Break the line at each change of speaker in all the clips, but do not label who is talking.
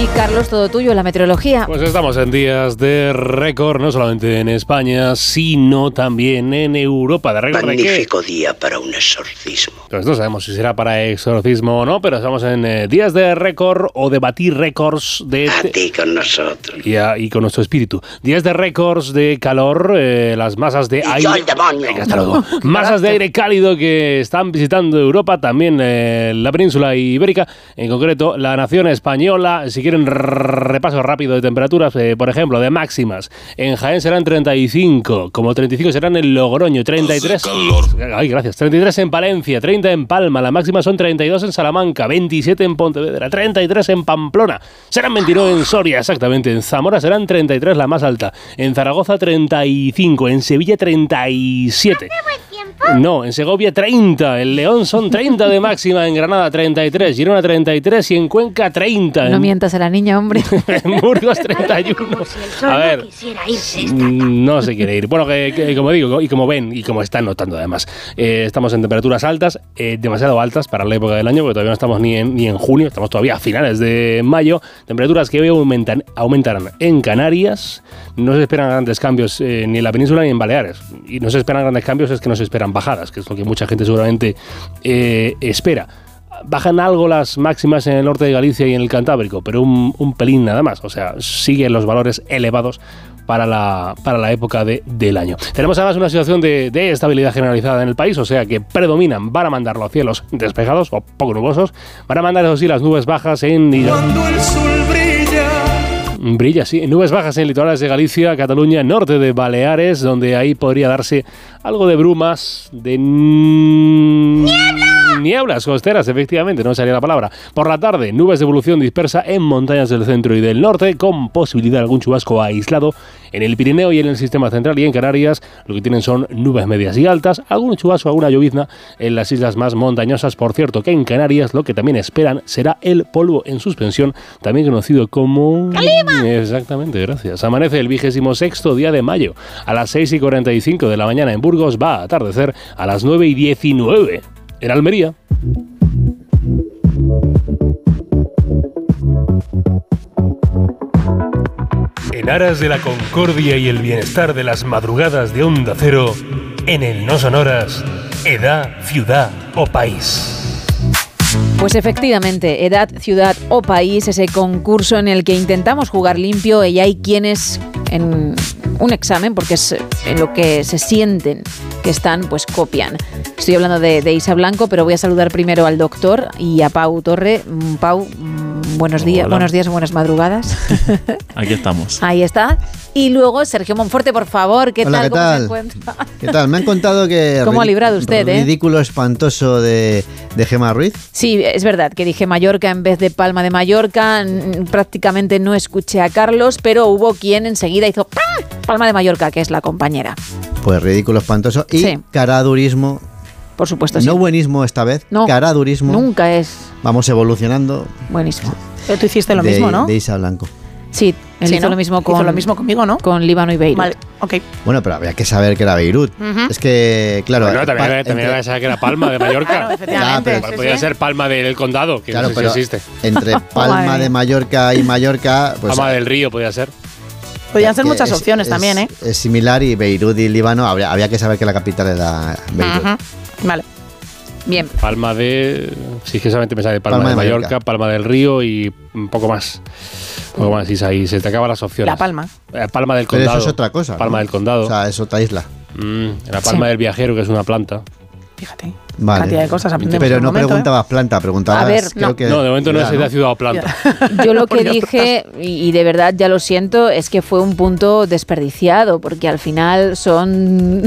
Y Carlos, todo tuyo, la meteorología.
Pues estamos en días de récord, no solamente en España, sino también en Europa. ¿De récord de qué?
Magnífico día para un exorcismo.
Pues no sabemos si será para exorcismo o no, pero estamos en días de récord o de batir récords de...
A ti con nosotros.
Y con nuestro espíritu. Días de récords de calor, las masas de aire...
¡Yo el demonio!
Venga, hasta luego. Masas de aire cálido que están visitando Europa, también la península ibérica, en concreto la nación española. Si quieren repaso rápido de temperaturas, por ejemplo, de máximas. En Jaén serán 35, como 35 serán en Logroño, 33... Ay, gracias. 33 en Palencia, 30 en Palma, la máxima son 32 en Salamanca, 27 en Pontevedra, 33 en Pamplona, serán 29 en Soria, exactamente, en Zamora serán 33 la más alta, en Zaragoza 35, en Sevilla 37. No, en Segovia 30, en León son 30 de máxima, en Granada 33, Girona 33 y en Cuenca 30.
No mientas a la niña, hombre.
En Burgos 31. A ver, no se quiere ir. Bueno, que como digo, y como ven, y como están notando además, estamos en temperaturas altas, demasiado altas para la época del año, porque todavía no estamos ni en junio, estamos todavía a finales de mayo. Temperaturas que hoy aumentarán en Canarias. No se esperan grandes cambios ni en la península ni en Baleares. Y no se esperan grandes cambios, es que no se esperan bajadas, que es lo que mucha gente seguramente espera. Bajan algo las máximas en el norte de Galicia y en el Cantábrico, pero un pelín nada más. O sea, siguen los valores elevados para la época del año. Tenemos además una situación de estabilidad generalizada en el país, o sea que predominan, van a mandar los cielos despejados o poco nubosos, van a mandar eso sí las nubes bajas
Cuando el sol
brilla, sí, nubes bajas en litorales de Galicia, Cataluña, norte de Baleares, donde ahí podría darse algo de brumas, de nieblas costeras, efectivamente, no salía la palabra. Por la tarde, nubes de evolución dispersa en montañas del centro y del norte, con posibilidad de algún chubasco aislado en el Pirineo y en el sistema central, y en Canarias lo que tienen son nubes medias y altas, algún chubasco, alguna llovizna en las islas más montañosas. Por cierto, que en Canarias lo que también esperan será el polvo en suspensión, también conocido como... ¡Calima! Exactamente, gracias. Amanece el 26º día de mayo, a las 6:45 de la mañana en Burgos, va a atardecer a las 9:19 en Almería. En aras de la concordia y el bienestar de las madrugadas de Onda Cero, en el No Sonoras, edad, ciudad o país.
Pues efectivamente, edad, ciudad o país, ese concurso en el que intentamos jugar limpio y hay quienes en un examen, porque es en lo que se sienten que están, pues copian. Estoy hablando de Isa Blanco, pero voy a saludar primero al doctor y a Pau Torre. Pau, buenos días, buenas madrugadas.
Aquí estamos.
Ahí está. Y luego Sergio Monforte, por favor, ¿qué
Hola,
tal?
¿qué
¿Cómo
tal?
se encuentra?
¿Qué tal? Me han contado que...
¿Cómo ha librado usted,
ridículo espantoso de Gemma Ruiz.
Sí, es verdad que dije Mallorca en vez de Palma de Mallorca. Prácticamente no escuché a Carlos, pero hubo quien enseguida hizo Palma de Mallorca, que es la compañera.
Pues ridículo espantoso y
Sí.
caradurismo.
Por supuesto, sí.
No buenismo esta vez,
No,
caradurismo.
nunca es
Vamos evolucionando.
buenísimo.
Pero tú hiciste lo mismo, ¿no?
De Isa Blanco.
Sí, él
Sí,
hizo
¿no?
lo mismo
Hizo lo mismo conmigo, ¿no?
con Líbano y Beirut.
Vale, ok.
Bueno, pero había que saber que era Beirut. Es que, claro...
Bueno, también
entre-
había que saber que era Palma de Mallorca.
Claro, efectivamente.
pero
Podría ser Palma del Condado, que
Claro,
no sé
pero
si existe.
entre Palma de Mallorca y Mallorca... Pues,
Palma del Río podría ser.
Podrían ser
que
muchas opciones también, ¿eh?
Es similar, y Beirut y Líbano, había que saber que la capital era Beirut.
Ujú. Vale.
Bien.
Palma de... Sí, que solamente me sale Palma de Mallorca, Palma del Río y un poco más. Un poco más, Isa, y se te acaban las opciones.
La Palma.
Palma del
Pero
Condado.
eso es otra cosa,
Palma
¿no?
del Condado.
O sea, es otra isla.
La Palma
Sí.
del Viajero, que es una planta.
Fíjate.
Vale.
Cantidad de cosas aprendemos
Pero
en un
no
momento,
preguntabas planta, preguntabas...
A ver,
creo
no.
que
No, de momento no es
ciudad,
de ciudad o planta.
Yo lo que
Por Dios,
dije, y de verdad ya lo siento, es que fue un punto desperdiciado, porque al final son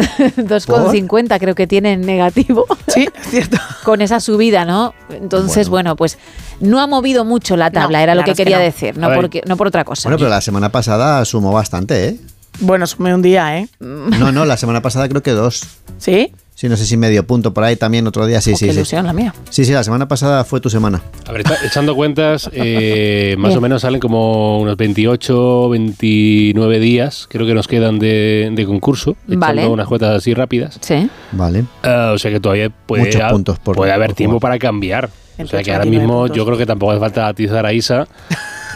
2,50 creo que tienen negativo.
Sí, es cierto.
Con esa subida, ¿no? Entonces, bueno, pues no ha movido mucho la tabla,
No,
era lo
claro,
que
es que
quería
no.
decir,
A ver.
no por otra cosa.
Bueno, pero la semana pasada sumó bastante, ¿eh?
Bueno, sumé un día, ¿eh?
No, la semana pasada creo que 2.
¿Sí?
Sí, no sé si medio punto por ahí también otro día. Sí,
Oh,
sí,
qué
sí.
ilusión la mía.
Sí, la semana pasada fue tu semana.
A ver, echando cuentas, más
Bien.
o menos salen como unos 28, 29 días, creo que nos quedan de concurso, echando
Vale.
unas cuentas así rápidas.
Sí.
Vale.
O sea que todavía
Muchos puntos por
puede haber
por
tiempo
jugar.
para cambiar. O sea que
28,
ahora mismo
29
yo creo que tampoco hace falta atizar a Isa